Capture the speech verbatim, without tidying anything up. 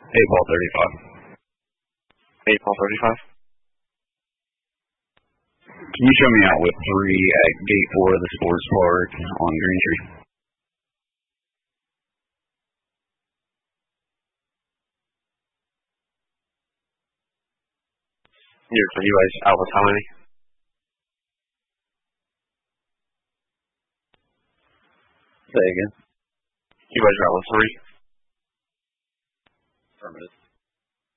Eight ball thirty-five. Eight ball thirty-five. Can you show me out with three at gate four of the sports park on Green Tree? You're for you guys out with how many? Say again. You guys are out with three. Affirmative.